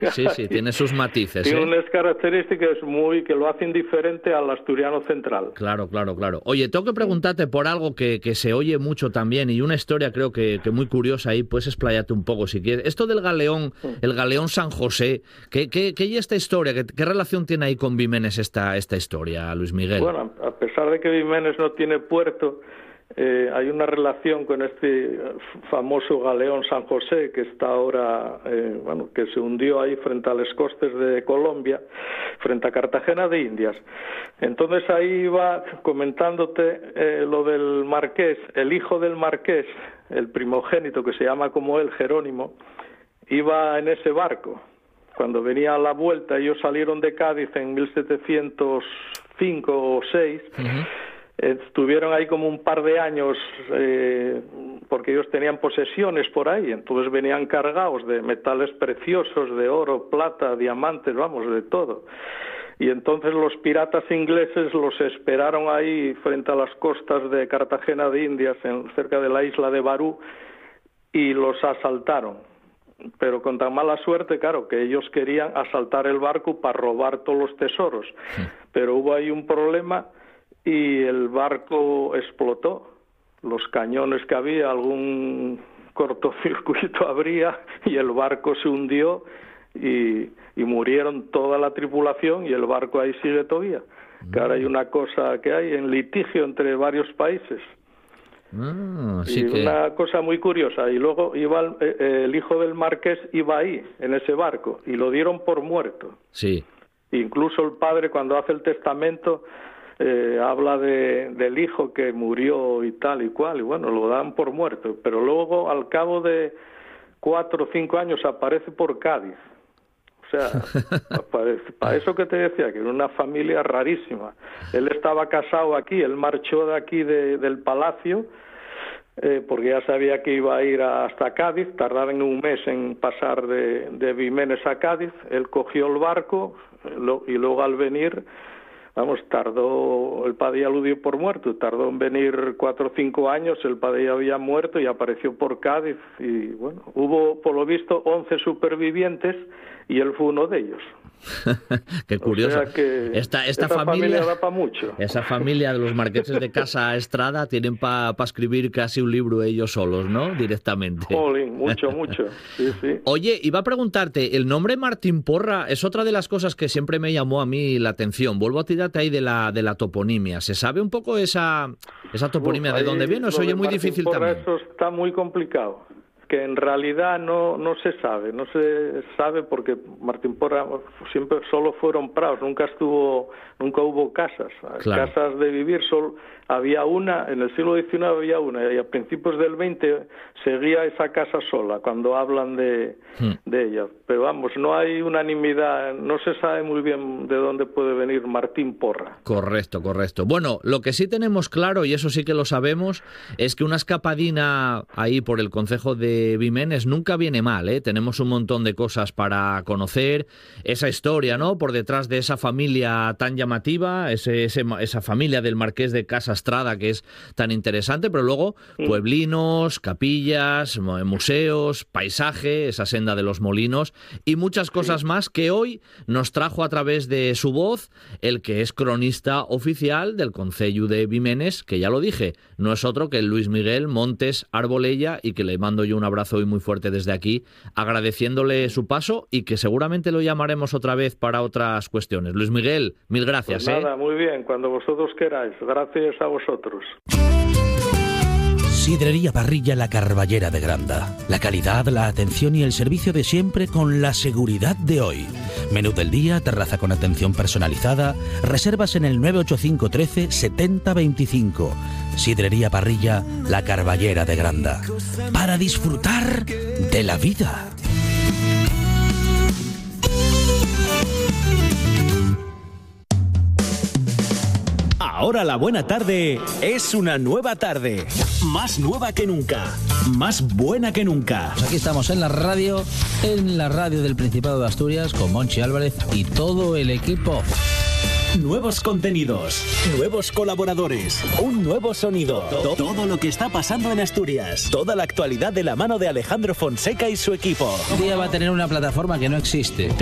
Sí, sí, tiene sus matices. Tiene unas características que lo hacen diferente al asturiano central. Claro. Oye, tengo que preguntarte por algo que se oye mucho también, y una historia creo que muy curiosa ahí, puedes explayarte un poco si quieres. Esto del galeón, el galeón San José, ¿qué hay esta historia? ¿Qué relación tiene ahí con Vimenes esta historia, Luis Miguel? Bueno, a pesar de que Vimenes no tiene puerto, hay una relación con este famoso galeón San José que está ahora, que se hundió ahí frente a las costas de Colombia, frente a Cartagena de Indias. Entonces ahí va comentándote lo del marqués, el hijo del marqués, el primogénito que se llama como él, Jerónimo, iba en ese barco. Cuando venía a la vuelta, ellos salieron de Cádiz en 1705 o 6. Estuvieron ahí como un par de años porque ellos tenían posesiones por ahí, entonces venían cargados de metales preciosos, de oro, plata, diamantes, de todo. Y entonces los piratas ingleses los esperaron ahí frente a las costas de Cartagena de Indias, cerca de la isla de Barú, y los asaltaron. Pero con tan mala suerte, claro, que ellos querían asaltar el barco para robar todos los tesoros. Pero hubo ahí un problema y el barco explotó. Los cañones que había, algún cortocircuito habría, y el barco se hundió y murieron toda la tripulación, y el barco ahí sigue todavía. Que ahora hay una cosa que hay en litigio entre varios países. Una cosa muy curiosa. Y luego iba el hijo del marqués iba ahí, en ese barco, y lo dieron por muerto. Sí. Incluso el padre, cuando hace el testamento, habla del hijo que murió y tal y cual, y bueno, lo dan por muerto. Pero luego, al cabo de 4 o 5 años, aparece por Cádiz. O sea, para eso que te decía, que era una familia rarísima. Él estaba casado aquí, él marchó de aquí del palacio, porque ya sabía que iba a ir hasta Cádiz, tardaron un mes en pasar de Vimenes a Cádiz. Él cogió el barco y luego al venir, tardó, el padre ya lo dio por muerto, tardó en venir 4 o 5 años, el padre ya había muerto y apareció por Cádiz, y bueno, hubo por lo visto 11 supervivientes y él fue uno de ellos. Qué curioso. O sea que esta familia da para mucho. Esa familia de los marqueses de Casa Estrada tienen para escribir casi un libro ellos solos, ¿no? Directamente. Jolín, mucho. Sí. Oye, iba a preguntarte, el nombre Martín Porra es otra de las cosas que siempre me llamó a mí la atención. Vuelvo a tirarte ahí de la toponimia. ¿Se sabe un poco esa toponimia de dónde viene? ¿O se oye muy difícil Porra, también? Eso está muy complicado. Que en realidad no se sabe porque Martín Porra siempre solo fueron prados, nunca hubo casas. Claro. Casas de vivir, solo había una, en el siglo XIX había una, y a principios del XX seguía esa casa sola, cuando hablan de ella. Pero no hay unanimidad, no se sabe muy bien de dónde puede venir Martín Porra. Correcto. Bueno, lo que sí tenemos claro, y eso sí que lo sabemos, es que una escapadina ahí por el concejo de Vimenes nunca viene mal, ¿eh? Tenemos un montón de cosas para conocer, esa historia, ¿no? Por detrás de esa familia tan llamativa, esa familia del marqués de Casa Estrada que es tan interesante, pero luego pueblinos, capillas, museos, paisaje, esa senda de los molinos y muchas cosas más que hoy nos trajo a través de su voz el que es cronista oficial del Concello de Vimenes, que ya lo dije, no es otro que el Luis Miguel Montes Arbolella, y que le mando yo un abrazo hoy muy fuerte desde aquí, agradeciéndole su paso y que seguramente lo llamaremos otra vez para otras cuestiones. Luis Miguel, mil gracias. Pues nada, muy bien, cuando vosotros queráis. Gracias a vosotros. Sidrería Parrilla La Carballera de Granda. La calidad, la atención y el servicio de siempre con la seguridad de hoy. Menú del día, terraza con atención personalizada. Reservas en el 985 13 70 25. Sidrería Parrilla La Carballera de Granda. Para disfrutar de la vida. Ahora la buena tarde es una nueva tarde. Más nueva que nunca. Más buena que nunca. Pues aquí estamos en la radio del Principado de Asturias, con Monchi Álvarez y todo el equipo. Nuevos contenidos, nuevos colaboradores, un nuevo sonido. Todo lo que está pasando en Asturias. Toda la actualidad de la mano de Alejandro Fonseca y su equipo. Un día va a tener una plataforma que no existe.